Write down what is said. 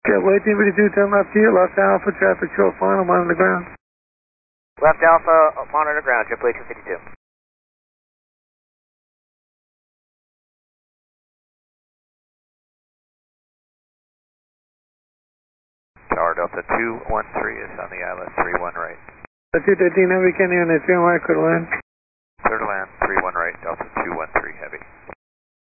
Jetway team 52, 10 left to you, left Alpha, traffic control final, monitor the ground. Left Alpha, monitor ground, JetBlue 252. Tower Delta 213 is on the ILS 31 right. 213, Heavy Kenny on the 3 micro line.